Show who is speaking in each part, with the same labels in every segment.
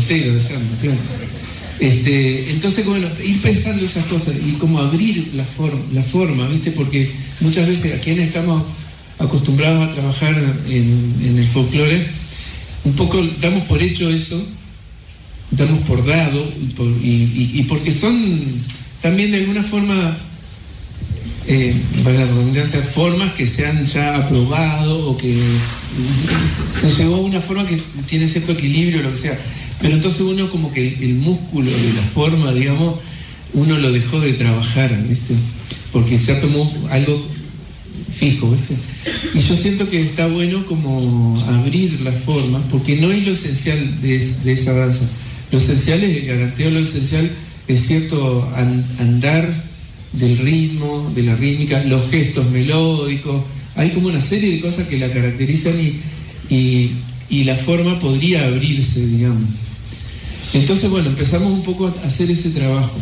Speaker 1: entero de samba, claro. Entonces, bueno, ir pensando esas cosas y como abrir la forma, ¿viste? Porque muchas veces a quienes estamos acostumbrados a trabajar en el folclore, un poco damos por hecho eso, damos por dado, y porque son también de alguna forma, para la redundancia, formas que se han ya aprobado o que se llegó a una forma que tiene cierto equilibrio, lo que sea. Pero entonces uno como que el músculo de la forma, digamos, uno lo dejó de trabajar, ¿viste? Porque ya tomó algo fijo, ¿viste? Y yo siento que está bueno como abrir las formas, porque no es lo esencial de esa danza. Lo esencial es, garanteo, lo esencial es cierto andar del ritmo, de la rítmica, los gestos melódicos. Hay como una serie de cosas que la caracterizan y la forma podría abrirse, digamos. Entonces, bueno, empezamos un poco a hacer ese trabajo.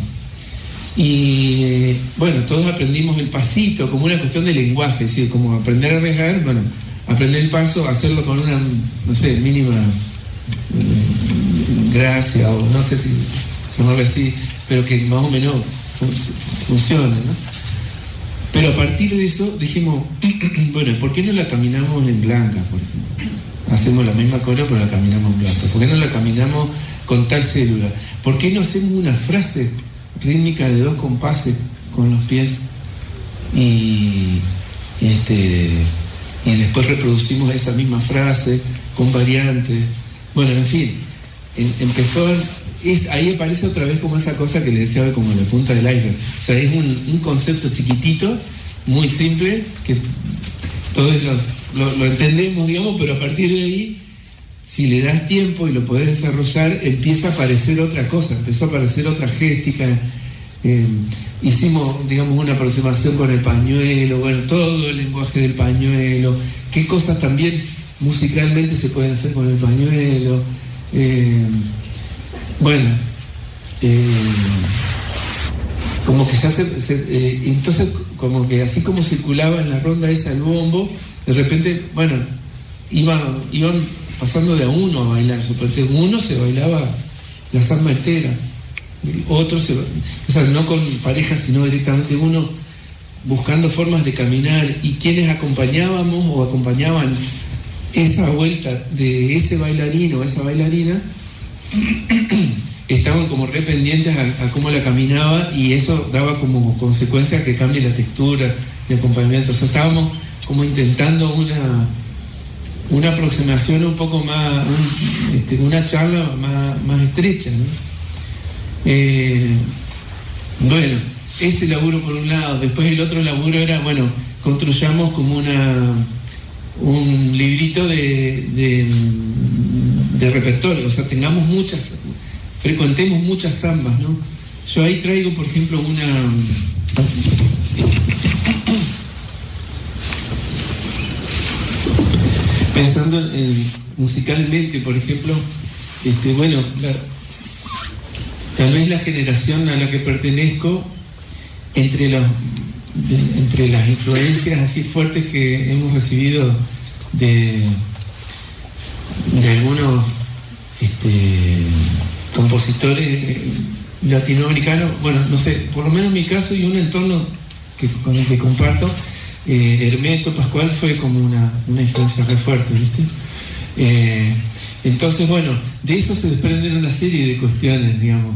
Speaker 1: Y bueno, todos aprendimos el pasito, como una cuestión de lenguaje, es decir, como aprender a arriesgar, bueno, aprender el paso, hacerlo con una, no sé, mínima gracia, o no sé si llamarlo así, pero que más o menos funcione, ¿no? Pero a partir de eso dijimos, bueno, ¿por qué no la caminamos en blanca, por ejemplo? Hacemos la misma coreo, pero la caminamos en blanca. ¿Por qué no la caminamos con tal célula? ¿Por qué no hacemos una frase rítmica de 2 compases con los pies y después reproducimos esa misma frase con variantes? Bueno, en fin, empezó ahí aparece otra vez como esa cosa que le decía como la punta del iceberg. O sea, es un concepto chiquitito, muy simple, que todos lo entendemos, digamos, pero a partir de ahí, si le das tiempo y lo podés desarrollar, empieza a aparecer otra cosa, empezó a aparecer otra géstica. Hicimos, digamos, una aproximación con el pañuelo, bueno, todo el lenguaje del pañuelo, qué cosas también musicalmente se pueden hacer con el pañuelo. Bueno, como que ya entonces como que así como circulaba en la ronda esa el bombo, de repente, bueno, iban pasando de a uno a bailar. Uno se bailaba la samba entera, otro o sea, no con pareja, sino directamente uno buscando formas de caminar, y quienes acompañábamos o acompañaban esa vuelta de ese bailarín o esa bailarina estaban como re pendientes a cómo la caminaba, y eso daba como consecuencia que cambie la textura de acompañamiento. O sea, estábamos como intentando una aproximación un poco más, una charla más estrecha, ¿no? Bueno, ese laburo por un lado. Después el otro laburo era, bueno, construyamos como un librito de repertorio, o sea, frecuentemos muchas zambas, ¿no? Yo ahí traigo, por ejemplo, pensando musicalmente, por ejemplo, bueno, tal vez la generación a la que pertenezco, entre las influencias así fuertes que hemos recibido de algunos compositores latinoamericanos, bueno, no sé, por lo menos en mi caso y un entorno con el que comparto, Hermeto Pascual fue como una influencia re fuerte, ¿viste? Entonces, bueno, de eso se desprenden una serie de cuestiones, digamos,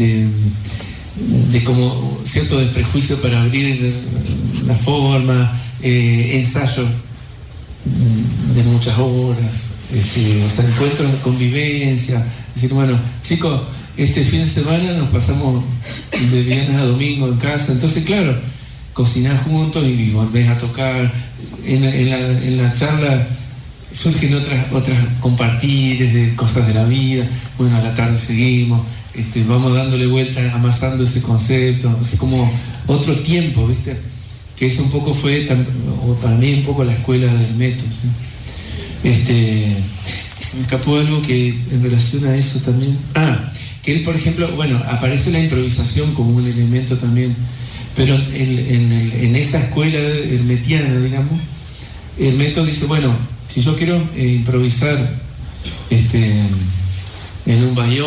Speaker 1: de como cierto desprejuicio para abrir la forma, ensayo de muchas horas, o sea, encuentros de convivencia, decir, bueno, chicos, este fin de semana nos pasamos de viernes a domingo en casa, entonces claro, cocinás juntos y volvés a tocar, en la charla surgen otras compartires de cosas de la vida, bueno, a la tarde seguimos, vamos dándole vuelta, amasando ese concepto, o sea, como otro tiempo, ¿viste? Que eso un poco fue, o para mí un poco la escuela del método, ¿sí? Se me escapó algo que en relación a eso también, que él, por ejemplo, bueno, aparece la improvisación como un elemento también, pero en esa escuela hermetiana, digamos, el método dice, bueno, si yo quiero improvisar en un bayón,